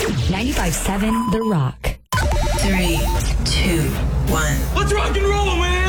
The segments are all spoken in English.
95.7 The Rock. 3, 2, 1. Let's rock and roll, man!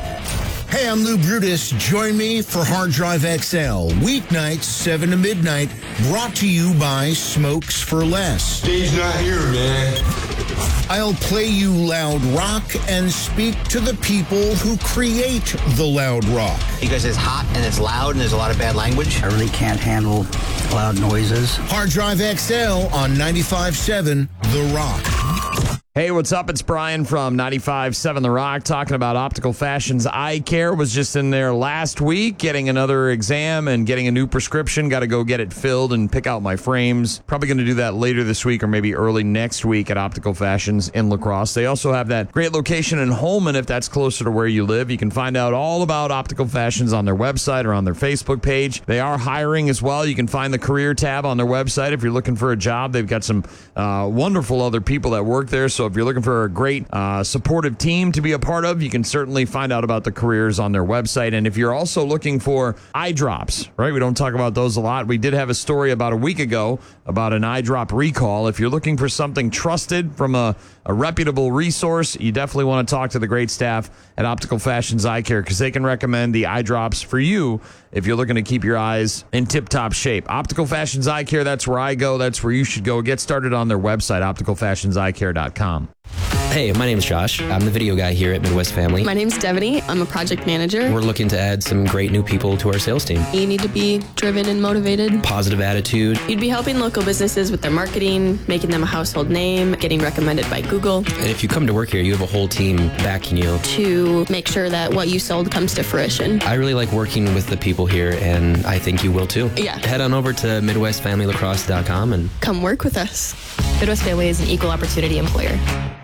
Hey, I'm Lou Brutus. Join me for Hard Drive XL. Weeknights, 7 to midnight. Brought to you by Smokes for Less. Dave's not here, man. I'll play you loud rock and speak to the people who create the loud rock. Because it's hot and it's loud and there's a lot of bad language. I really can't handle loud noises. Hard Drive XL on 95.7 The Rock. Hey, what's up? It's Brian from 95.7 The Rock talking about Optical Fashions Eye Care. Was just in there last week getting another exam and getting a new prescription. Got to go get it filled and pick out my frames. Probably going to do that later this week or maybe early next week at Optical Fashions in La Crosse. They also have that great location in Holman if that's closer to where you live. You can find out all about Optical Fashions on their website or on their Facebook page. They are hiring as well. You can find the career tab on their website if you're looking for a job. They've got some wonderful other people that work there. So if you're looking for a great supportive team to be a part of, you can certainly find out about the careers on their website. And if you're also looking for eye drops, right? We don't talk about those a lot. We did have a story about a week ago about an eye drop recall. If you're looking for something trusted from a reputable resource, you definitely want to talk to the great staff at Optical Fashions Eye Care because they can recommend the eye drops for you if you're looking to keep your eyes in tip-top shape. Optical Fashions Eye Care, that's where I go. That's where you should go. Get started on their website, opticalfashionseyecare.com. Hey, my name's Josh. I'm the video guy here at Midwest Family. My name's Devaney. I'm a project manager. We're looking to add some great new people to our sales team. You need to be driven and motivated. Positive attitude. You'd be helping local businesses with their marketing, making them a household name, getting recommended by Google. And if you come to work here, you have a whole team backing you. To make sure that what you sold comes to fruition. I really like working with the people here, and I think you will too. Yeah. Head on over to MidwestFamilyLacrosse.com and come work with us. Midwest Family is an equal opportunity employer.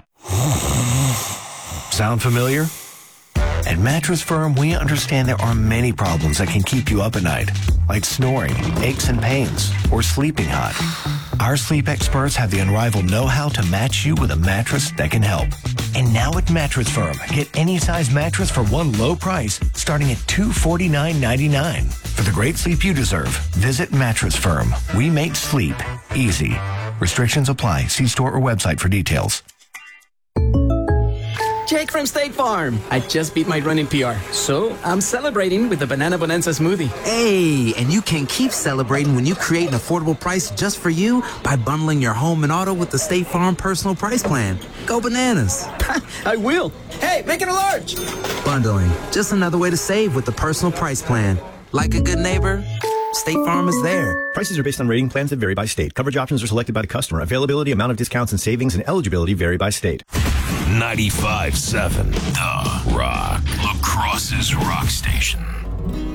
Sound familiar? At Mattress Firm, we understand there are many problems that can keep you up at night, like snoring, aches and pains, or sleeping hot. Our sleep experts have the unrivaled know-how to match you with a mattress that can help. And now at Mattress Firm, get any size mattress for one low price, starting at $249.99. For the great sleep you deserve, visit Mattress Firm. We make sleep easy. Restrictions apply. See store or website for details. Jake from State Farm. I just beat my running PR, so I'm celebrating with the Banana Bonanza smoothie. Hey, and you can keep celebrating when you create an affordable price just for you by bundling your home and auto with the State Farm Personal Price Plan. Go bananas. I will. Hey, make it a large. Bundling, just another way to save with the Personal Price Plan. Like a good neighbor, State Farm is there. Prices are based on rating plans that vary by state. Coverage options are selected by the customer. Availability, amount of discounts and savings, and eligibility vary by state. 95.7 The Rock. La Crosse's rock station.